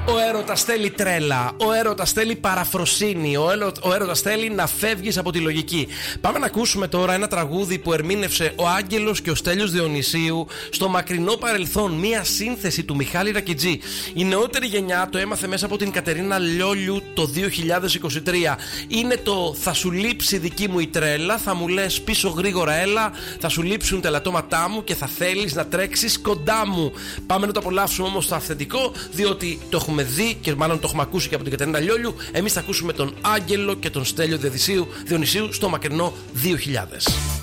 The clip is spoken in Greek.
Ο έρωτας θέλει τρέλα, ο έρωτας θέλει παραφροσύνη, ο έρωτας θέλει να φεύγεις από τη λογική. Πάμε να ακούσουμε τώρα ένα τραγούδι που ερμήνευσε ο Άγγελος και ο Στέλιος Διονυσίου στο μακρινό παρελθόν, μία σύνθεση του Μιχάλη Ρακιτζή. Η νεότερη γενιά το έμαθε μέσα από την Κατερίνα Λιόλιου το 2023. Είναι το «Θα σου λείψει δική μου η τρέλα, θα μου λες πίσω γρήγορα έλα, θα σου λείψουν τα ελαττώματά μου και θα θέλεις να τρέξεις κοντά μου». Πάμε να το απολαύσουμε όμως το αυθεντικό, διότι το έχουμε δει και μάλλον το έχουμε ακούσει και από την Κατερίνα Λιόλιου. Εμείς θα ακούσουμε τον Άγγελο και τον Στέλιο Διονυσίου στο μακρινό 2000.